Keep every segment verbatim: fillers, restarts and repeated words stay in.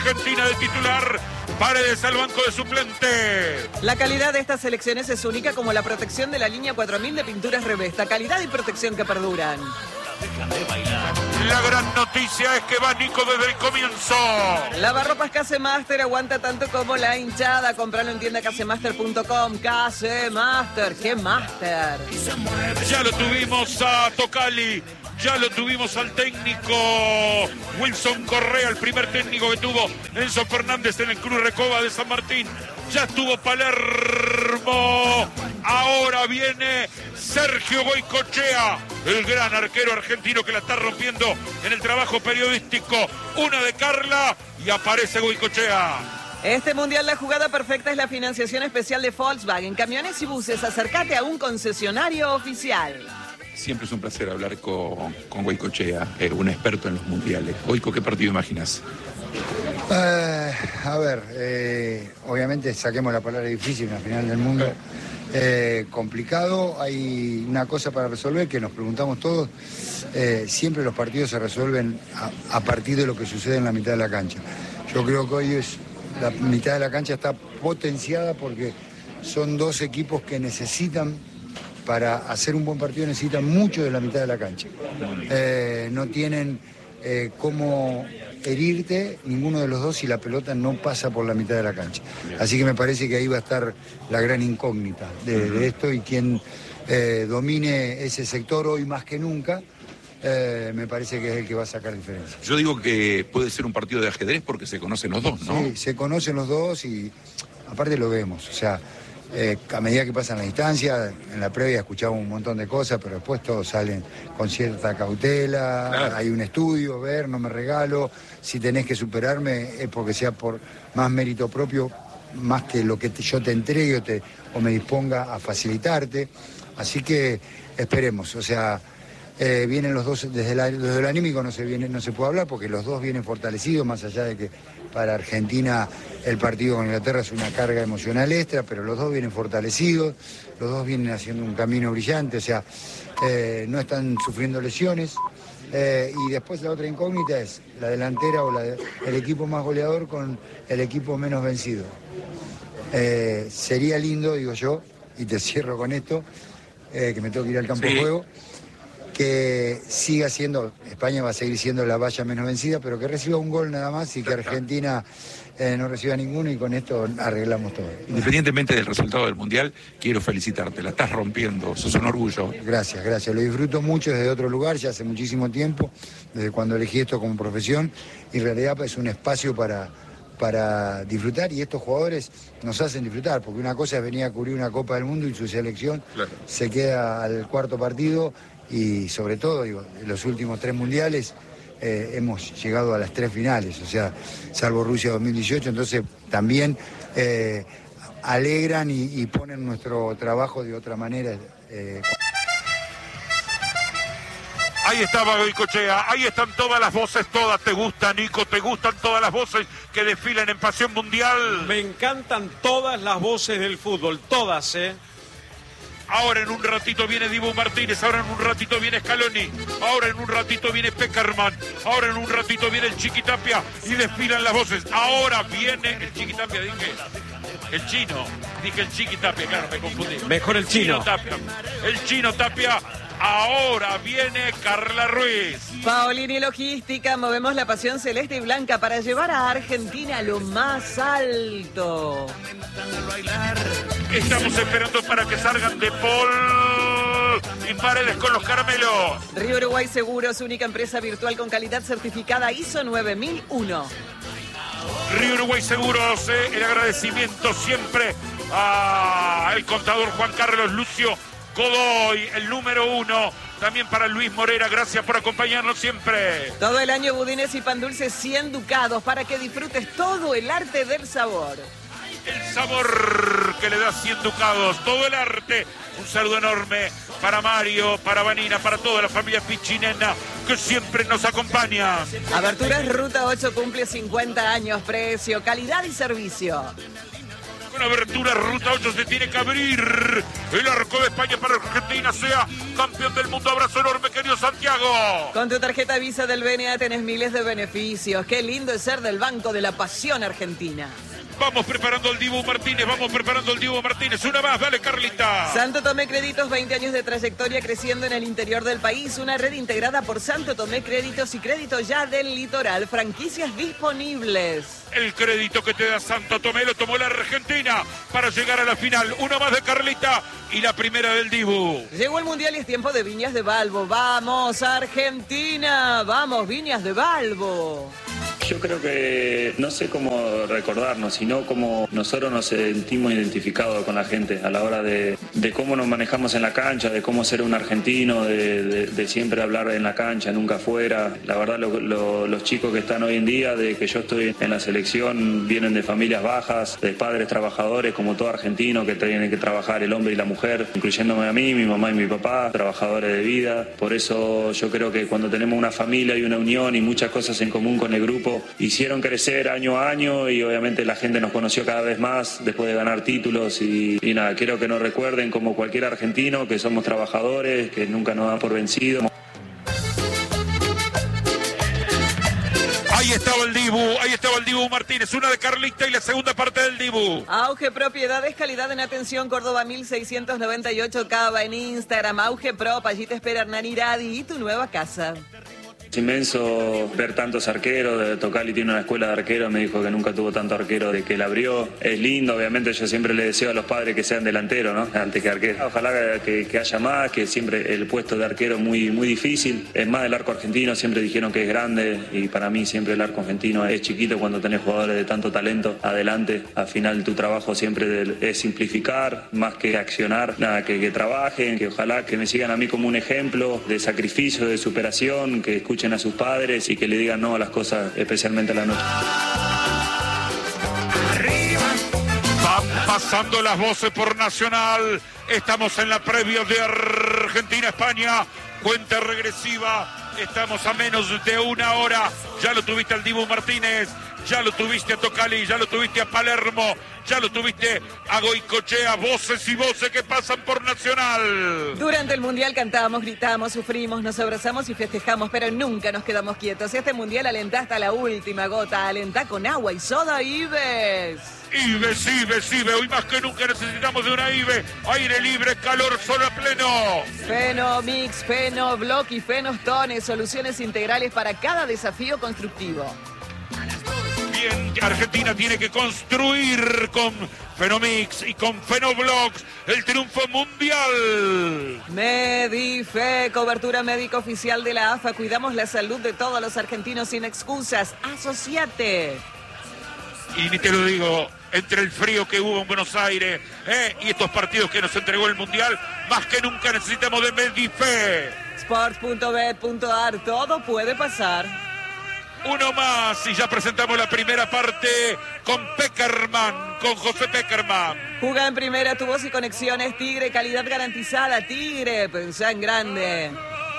Argentina de titular, Paredes al banco de suplente. La calidad de estas selecciones es única como la protección de la línea cuatro mil de pinturas Revesta. Calidad y protección que perduran. La gran noticia es que va Nico desde el comienzo. Lavarropas Casemaster aguanta tanto como la hinchada. Compralo en tienda casemaster punto com. Casemaster, ¿qué master? Ya lo tuvimos a Tocali. Ya lo tuvimos al técnico Wilson Correa, el primer técnico que tuvo Enzo Fernández en el Cruz Recoba de San Martín. Ya estuvo Palermo. Ahora viene Sergio Goycochea, el gran arquero argentino que la está rompiendo en el trabajo periodístico. Una de Carla y aparece Goycochea. Este mundial la jugada perfecta es la financiación especial de Volkswagen. Camiones y buses, acércate a un concesionario oficial. Siempre es un placer hablar con, con Goycochea, eh, un experto en los mundiales. Goyco, ¿qué partido imaginas? Uh, a ver, eh, obviamente saquemos la palabra difícil en la final del mundo. Eh, complicado, hay una cosa para resolver que nos preguntamos todos. Eh, siempre los partidos se resuelven a, a partir de lo que sucede en la mitad de la cancha. Yo creo que hoy es, la mitad de la cancha está potenciada porque son dos equipos que necesitan, para hacer un buen partido necesitan mucho de la mitad de la cancha. Eh, no tienen eh, cómo herirte ninguno de los dos si la pelota no pasa por la mitad de la cancha. Así que me parece que ahí va a estar la gran incógnita de, de esto, y quien eh, domine ese sector hoy más que nunca, eh, me parece que es el que va a sacar diferencia. Yo digo que puede ser un partido de ajedrez porque se conocen los dos, ¿no? Sí, se conocen los dos y aparte lo vemos, o sea, Eh, a medida que pasan la distancia, en la previa escuchamos un montón de cosas, pero después todos salen con cierta cautela, claro. Hay un estudio, ver, no me regalo, si tenés que superarme es porque sea por más mérito propio, más que lo que te, yo te entregue o, te, o me disponga a facilitarte, así que esperemos, o sea, eh, vienen los dos, desde, la, desde el anímico no se, viene, no se puede hablar porque los dos vienen fortalecidos, más allá de que para Argentina el partido con Inglaterra es una carga emocional extra, pero los dos vienen fortalecidos, los dos vienen haciendo un camino brillante, o sea, eh, no están sufriendo lesiones. Eh, y después la otra incógnita es la delantera o la de, el equipo más goleador con el equipo menos vencido. Eh, sería lindo, digo yo, y te cierro con esto, eh, que me tengo que ir al campo sí. de juego, que siga siendo, España va a seguir siendo la valla menos vencida, pero que reciba un gol nada más y que Argentina eh, no reciba ninguno, y con esto arreglamos todo. Independientemente del resultado del Mundial, quiero felicitarte, la estás rompiendo, sos un orgullo. Gracias, gracias, lo disfruto mucho desde otro lugar, ya hace muchísimo tiempo, desde cuando elegí esto como profesión, y en realidad es un espacio para, para disfrutar, y estos jugadores nos hacen disfrutar, porque una cosa es venir a cubrir una Copa del Mundo y su selección claro. se queda al cuarto partido. Y sobre todo, digo, en los últimos tres mundiales eh, hemos llegado a las tres finales, o sea, salvo Rusia dos mil dieciocho, entonces también eh, alegran y, y ponen nuestro trabajo de otra manera. Eh. Ahí estaba Goycochea, ahí están todas las voces, todas te gustan, Nico, te gustan todas las voces que desfilan en Pasión Mundial. Me encantan todas las voces del fútbol, todas, ¿eh? Ahora en un ratito viene Dibu Martínez, ahora en un ratito viene Scaloni, ahora en un ratito viene Peckerman, ahora en un ratito viene el Chiquitapia y desfilan las voces. Ahora viene el Chiquitapia, dije el chino, dije el Chiquitapia, claro, me confundí. Mejor el chino. chino Tapia. El chino Tapia. Ahora viene Carla Ruiz. Paolini Logística, movemos la pasión celeste y blanca para llevar a Argentina a lo más alto. Estamos esperando para que salgan De Paul y Paredes con los caramelos. Río Uruguay Seguros, única empresa virtual con calidad certificada I S O nueve mil uno. Río Uruguay Seguros, eh, el agradecimiento siempre al contador Juan Carlos Lucio Godoy, el número uno, también para Luis Morera, gracias por acompañarnos siempre. Todo el año budines y pan dulces cien ducados para que disfrutes todo el arte del sabor. El sabor que le da cien ducados, todo el arte. Un saludo enorme para Mario, para Vanina, para toda la familia Pichinena que siempre nos acompaña. Aberturas Ruta ocho cumple cincuenta años, precio, calidad y servicio. una abertura, ruta ocho, se tiene que abrir el arco de España para que Argentina sea campeón del mundo. Abrazo enorme, querido Santiago. Con tu tarjeta Visa del B N A tenés miles de beneficios. Qué lindo es ser del Banco de la Pasión Argentina. Vamos preparando el Dibu Martínez, vamos preparando el Dibu Martínez. Una más, dale, Carlita. Santo Tomé Créditos, veinte años de trayectoria creciendo en el interior del país. Una red integrada por Santo Tomé Créditos y Crédito Ya del Litoral. Franquicias disponibles. El crédito que te da Santo Tomé lo tomó la Argentina para llegar a la final. Una más de Carlita y la primera del Dibu. Llegó el Mundial y es tiempo de Viñas de Balbo. ¡Vamos, Argentina! ¡Vamos, Viñas de Balbo! Yo creo que no sé cómo recordarnos, sino cómo nosotros nos sentimos identificados con la gente a la hora de, de cómo nos manejamos en la cancha, de cómo ser un argentino, de, de, de siempre hablar en la cancha, nunca afuera. La verdad, lo, lo, los chicos que están hoy en día, de que yo estoy en la selección, vienen de familias bajas, de padres trabajadores, como todo argentino, que tienen que trabajar el hombre y la mujer, incluyéndome a mí, mi mamá y mi papá, trabajadores de vida. Por eso yo creo que cuando tenemos una familia y una unión y muchas cosas en común con el grupo, hicieron crecer año a año y obviamente la gente nos conoció cada vez más después de ganar títulos y, y nada, quiero que nos recuerden como cualquier argentino que somos trabajadores, que nunca nos dan por vencidos. Ahí estaba el Dibu, ahí estaba el Dibu Martínez, una de Carlita y la segunda parte del Dibu. Auge Propiedades, calidad en atención, Córdoba mil seiscientos noventa y ocho, Cava en Instagram, Auge Prop, allí te espera Hernán Iradi y tu nueva casa. Es inmenso ver tantos arqueros. Tocali tiene una escuela de arqueros, me dijo que nunca tuvo tanto arquero de que la abrió. Es lindo, obviamente yo siempre le deseo a los padres que sean delanteros, ¿no? Antes que arqueros. Ojalá que, que haya más, que siempre el puesto de arquero es muy, muy difícil. Es más, el arco argentino siempre dijeron que es grande y para mí siempre el arco argentino es chiquito cuando tenés jugadores de tanto talento adelante. Al final tu trabajo siempre es simplificar más que accionar. Nada, que, que trabajen, que ojalá que me sigan a mí como un ejemplo de sacrificio, de superación, que escuchen a sus padres y que le digan no a las cosas, especialmente a la noche. Van pasando las voces por Nacional. Estamos en la previa de Argentina-España. Cuenta regresiva. Estamos a menos de una hora. Ya lo tuviste al Dibu Martínez. Ya lo tuviste a Tocali. Ya lo tuviste a Palermo. Ya lo tuviste a Goicochea. Voces y voces que pasan por Nacional. Durante el Mundial cantamos, gritamos, sufrimos, nos abrazamos y festejamos, pero nunca nos quedamos quietos. Este Mundial alentá hasta la última gota. Alentá con agua y soda Ives. Ives, Ives, Ives. Hoy más que nunca necesitamos de una Ives. Aire libre, calor, sol a pleno. Fenomix, Fenoblock y Fenostone. Soluciones integrales para cada desafío constructivo. Bien, Argentina tiene que construir con Fenomix y con Fenoblocks el triunfo mundial. Medife, cobertura médica oficial de la A F A. Cuidamos la salud de todos los argentinos sin excusas. Asociate. Y ni te lo digo, entre el frío que hubo en Buenos Aires eh, y estos partidos que nos entregó el mundial, más que nunca necesitamos de Medife. Sports punto bet punto ar, todo puede pasar. Uno más y ya presentamos la primera parte con Peckerman, con José Peckerman. Juga en primera, tu voz y conexiones, Tigre, calidad garantizada, Tigre, pensá en grande.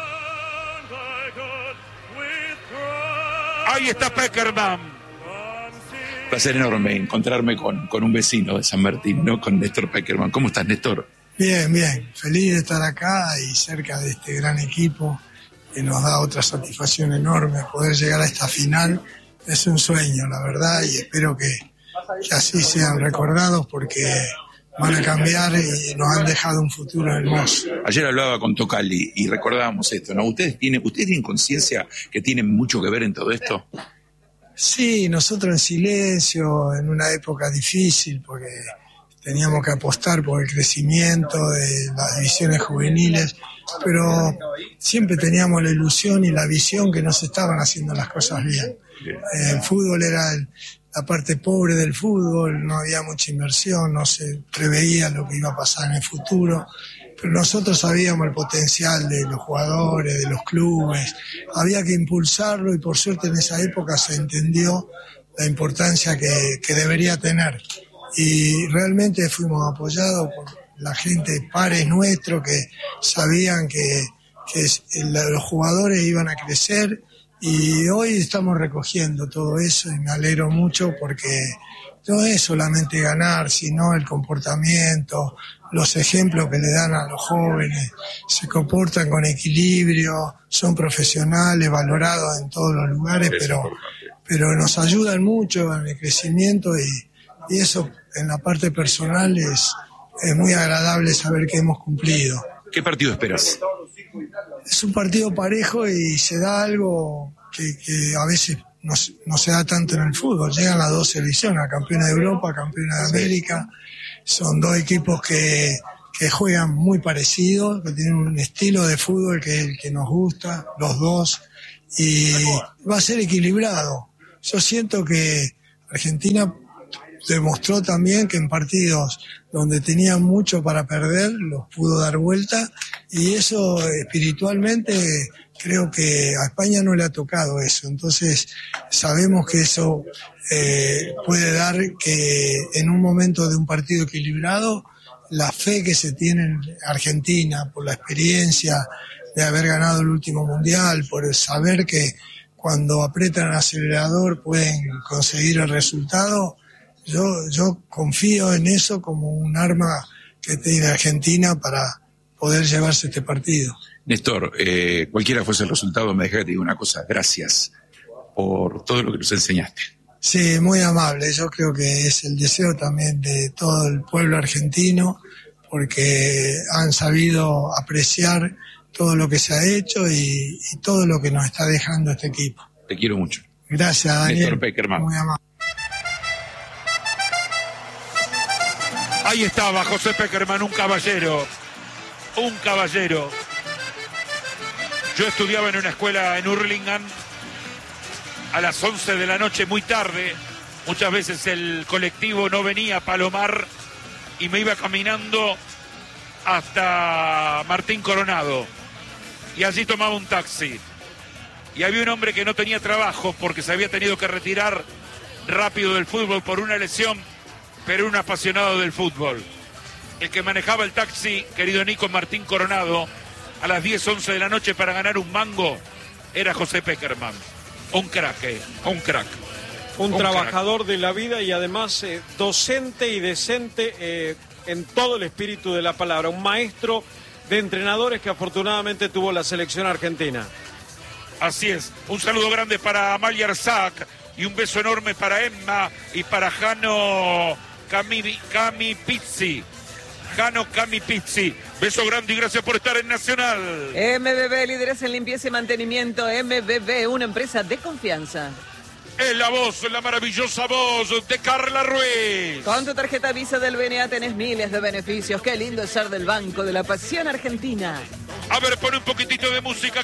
Ahí está Peckerman. Placer enorme encontrarme con, con un vecino de San Martín, ¿no? Con Néstor Peckerman. ¿Cómo estás, Néstor? Bien, bien. Feliz de estar acá y cerca de este gran equipo que nos da otra satisfacción enorme. Poder llegar a esta final es un sueño, la verdad, y espero que, que así sean recordados porque van a cambiar y nos han dejado un futuro hermoso. Ayer hablaba con Tocali y recordábamos esto, ¿no? ¿Ustedes tienen, ¿ustedes tienen conciencia que tienen mucho que ver en todo esto? Sí, nosotros en silencio, en una época difícil, porque teníamos que apostar por el crecimiento de las divisiones juveniles, pero siempre teníamos la ilusión y la visión que no se estaban haciendo las cosas bien. El fútbol era el, la parte pobre del fútbol, no había mucha inversión, no se preveía lo que iba a pasar en el futuro, pero nosotros sabíamos el potencial de los jugadores, de los clubes, había que impulsarlo y por suerte en esa época se entendió la importancia que, que debería tener. Y realmente fuimos apoyados por la gente, pares nuestros que sabían que, que los jugadores iban a crecer Y hoy estamos recogiendo todo eso y me alegro mucho porque no es solamente ganar, sino el comportamiento, los ejemplos que le dan a los jóvenes, se comportan con equilibrio, son profesionales, valorados en todos los lugares, pero, pero nos ayudan mucho en el crecimiento y, y eso en la parte personal es, es muy agradable saber que hemos cumplido. ¿Qué partido esperas? Es un partido parejo y se da algo que, que a veces no, no se da tanto en el fútbol. Llegan las dos selecciones, campeones de Europa, campeones de América. Son dos equipos que, que juegan muy parecidos, que tienen un estilo de fútbol que es el que nos gusta, los dos, y va a ser equilibrado. Yo siento que Argentina demostró también que en partidos donde tenía mucho para perder los pudo dar vuelta, y eso espiritualmente creo que a España no le ha tocado eso. Entonces sabemos que eso eh, puede dar que en un momento de un partido equilibrado la fe que se tiene en Argentina por la experiencia de haber ganado el último mundial, por el saber que cuando apretan el acelerador pueden conseguir el resultado. Yo, yo confío en eso como un arma que tiene Argentina para poder llevarse este partido. Néstor, eh, cualquiera fuese el resultado, me deja que te diga una cosa. Gracias por todo lo que nos enseñaste. Sí, muy amable. Yo creo que es el deseo también de todo el pueblo argentino, porque han sabido apreciar todo lo que se ha hecho y, y todo lo que nos está dejando este equipo. Te quiero mucho. Gracias, Daniel. Néstor Peckerman. Muy amable. Ahí estaba José Peckerman, un caballero, un caballero. Yo estudiaba en una escuela en Hurlingham a las once de la noche, muy tarde. Muchas veces el colectivo no venía a Palomar y me iba caminando hasta Martín Coronado. Y allí tomaba un taxi. Y había un hombre que no tenía trabajo porque se había tenido que retirar rápido del fútbol por una lesión, pero un apasionado del fútbol. El que manejaba el taxi, querido Nico, Martín Coronado, a las diez, once de la noche para ganar un mango, era José Peckerman. Un crack, eh, un crack. Un, un trabajador crack. de la vida y además eh, docente y decente eh, en todo el espíritu de la palabra. Un maestro de entrenadores que afortunadamente tuvo la selección argentina. Así es. Un saludo grande para Amalia Arzac y un beso enorme para Emma y para Jano Cami, Cami Pizzi. Jano Cami Pizzi. Beso grande y gracias por estar en Nacional. M B B, líderes en limpieza y mantenimiento. M B B, una empresa de confianza. Es la voz, la maravillosa voz de Carla Ruiz. Con tu tarjeta Visa del B N A tenés miles de beneficios. Qué lindo es ser del Banco de la Pasión Argentina. A ver, pon un poquitito de música.